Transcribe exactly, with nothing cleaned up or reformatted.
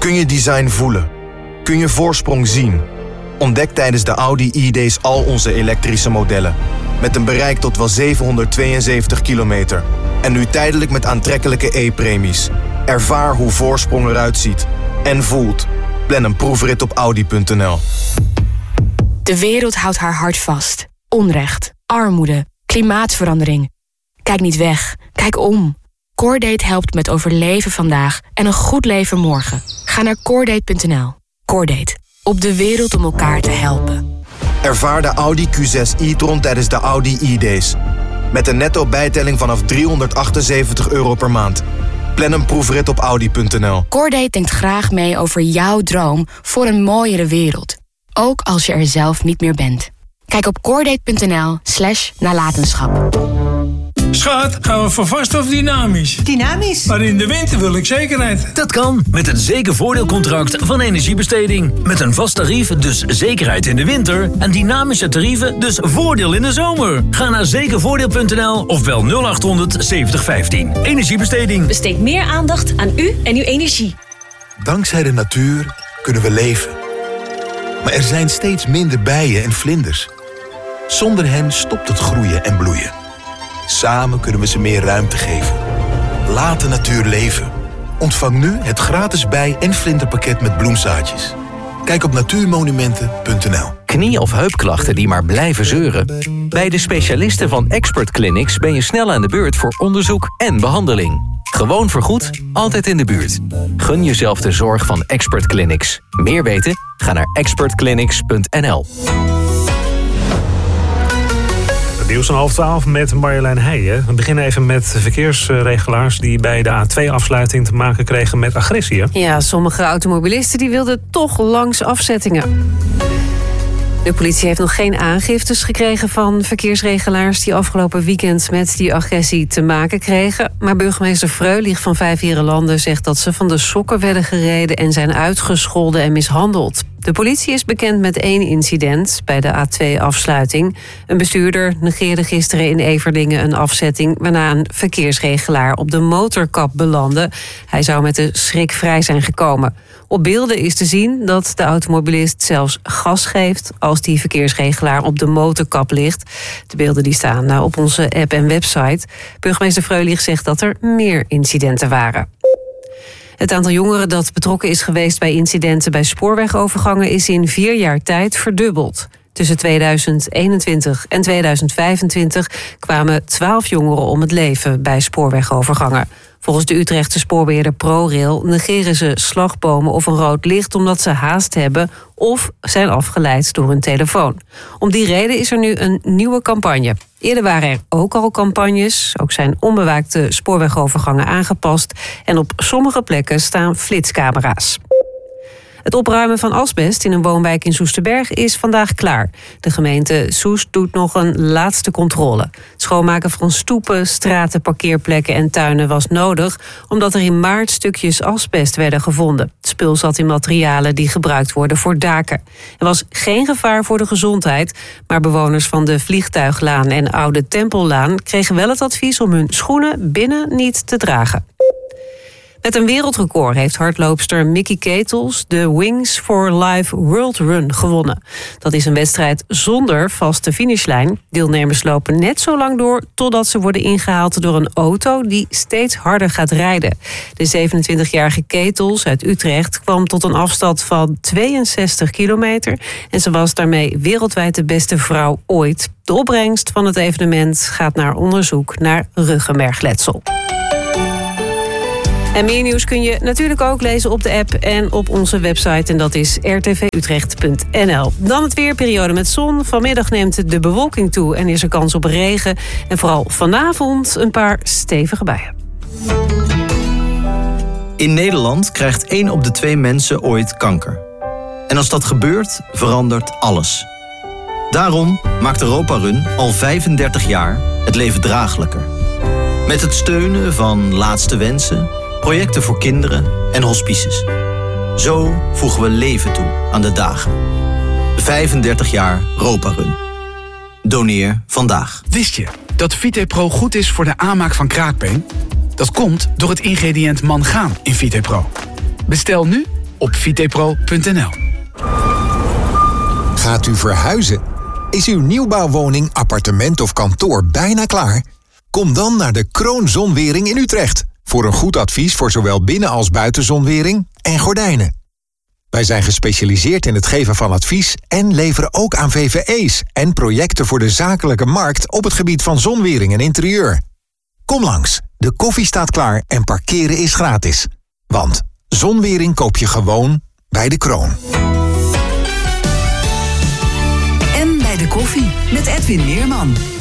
Kun je design voelen? Kun je voorsprong zien? Ontdek tijdens de Audi e-days al onze elektrische modellen. Met een bereik tot wel zevenhonderdtweeënzeventig kilometer. En nu tijdelijk met aantrekkelijke e-premies. Ervaar hoe voorsprong eruit ziet. En voelt. Plan een proefrit op audi punt n l. De wereld houdt haar hart vast. Onrecht, armoede, klimaatverandering. Kijk niet weg, kijk om. Coredate helpt met overleven vandaag en een goed leven morgen. Ga naar coredate punt n l. Coredate, op de wereld om elkaar te helpen. Ervaar de Audi Q zes e-tron tijdens de Audi e-days. Met een netto bijtelling vanaf driehonderdachtenzeventig euro per maand. Plan een proefrit op audi punt n l. Coredate denkt graag mee over jouw droom voor een mooiere wereld. Ook als je er zelf niet meer bent. Kijk op coredate punt n l slash nalatenschap. Schat, gaan we voor vast of dynamisch? Dynamisch. Maar in de winter wil ik zekerheid. Dat kan met het zekervoordeelcontract van Energiebesteding. Met een vast tarief, dus zekerheid in de winter. En dynamische tarieven, dus voordeel in de zomer. Ga naar zekervoordeel punt n l of bel nul acht honderd zeventig vijftien. Energiebesteding. Besteed meer aandacht aan u en uw energie. Dankzij de natuur kunnen we leven. Maar er zijn steeds minder bijen en vlinders. Zonder hen stopt het groeien en bloeien. Samen kunnen we ze meer ruimte geven. Laat de natuur leven. Ontvang nu het gratis bij- en vlinderpakket met bloemzaadjes. Kijk op natuurmonumenten punt n l. Knie- of heupklachten die maar blijven zeuren? Bij de specialisten van Expert Clinics ben je snel aan de beurt voor onderzoek en behandeling. Gewoon vergoed, altijd in de buurt. Gun jezelf de zorg van Expert Clinics. Meer weten? Ga naar expert clinics punt n l. Nieuws van half twaalf met Marjolein Heijen. We beginnen even met verkeersregelaars die bij de A twee afsluiting te maken kregen met agressie. Hè? Ja, sommige automobilisten die wilden toch langs afzettingen. De politie heeft nog geen aangiftes gekregen van verkeersregelaars die afgelopen weekend met die agressie te maken kregen. Maar burgemeester Freulich van Vijfheerenlanden zegt dat ze van de sokken werden gereden en zijn uitgescholden en mishandeld. De politie is bekend met één incident bij de A twee afsluiting. Een bestuurder negeerde gisteren in Everdingen een afzetting waarna een verkeersregelaar op de motorkap belandde. Hij zou met de schrik vrij zijn gekomen. Op beelden is te zien dat de automobilist zelfs gas geeft als die verkeersregelaar op de motorkap ligt. De beelden die staan op onze app en website. Burgemeester Freulich zegt dat er meer incidenten waren. Het aantal jongeren dat betrokken is geweest bij incidenten bij spoorwegovergangen is in vier jaar tijd verdubbeld. Tussen tweeduizend eenentwintig en tweeduizend vijfentwintig kwamen twaalf jongeren om het leven bij spoorwegovergangen. Volgens de Utrechtse spoorbeheerder ProRail negeren ze slagbomen of een rood licht omdat ze haast hebben of zijn afgeleid door hun telefoon. Om die reden is er nu een nieuwe campagne. Eerder waren er ook al campagnes. Ook zijn onbewaakte spoorwegovergangen aangepast. En op sommige plekken staan flitscamera's. Het opruimen van asbest in een woonwijk in Soesterberg is vandaag klaar. De gemeente Soest doet nog een laatste controle. Het schoonmaken van stoepen, straten, parkeerplekken en tuinen was nodig, omdat er in maart stukjes asbest werden gevonden. Het spul zat in materialen die gebruikt worden voor daken. Er was geen gevaar voor de gezondheid, maar bewoners van de Vliegtuiglaan en Oude Tempellaan kregen wel het advies om hun schoenen binnen niet te dragen. Met een wereldrecord heeft hardloopster Mickey Ketels de Wings for Life World Run gewonnen. Dat is een wedstrijd zonder vaste finishlijn. Deelnemers lopen net zo lang door totdat ze worden ingehaald door een auto die steeds harder gaat rijden. De zevenentwintigjarige Ketels uit Utrecht kwam tot een afstand van tweeënzestig kilometer en ze was daarmee wereldwijd de beste vrouw ooit. De opbrengst van het evenement gaat naar onderzoek naar ruggenmergletsel. En meer nieuws kun je natuurlijk ook lezen op de app en op onze website. En dat is r t v utrecht punt n l. Dan het weerperiode met zon. Vanmiddag neemt de bewolking toe en is er kans op regen. En vooral vanavond een paar stevige buien. In Nederland krijgt één op de twee mensen ooit kanker. En als dat gebeurt, verandert alles. Daarom maakt Europa Run al vijfendertig jaar het leven draaglijker. Met het steunen van Laatste Wensen, projecten voor kinderen en hospices. Zo voegen we leven toe aan de dagen. vijfendertig jaar Europa Run. Doneer vandaag. Wist je dat VitePro goed is voor de aanmaak van kraakbeen? Dat komt door het ingrediënt mangaan in VitePro. Bestel nu op vitepro punt n l. Gaat u verhuizen? Is uw nieuwbouwwoning, appartement of kantoor bijna klaar? Kom dan naar de Kroon Zonwering in Utrecht voor een goed advies voor zowel binnen- als buitenzonwering en gordijnen. Wij zijn gespecialiseerd in het geven van advies en leveren ook aan V V E's en projecten voor de zakelijke markt op het gebied van zonwering en interieur. Kom langs, de koffie staat klaar en parkeren is gratis. Want zonwering koop je gewoon bij de Kroon. En bij de koffie met Edwin Meerman.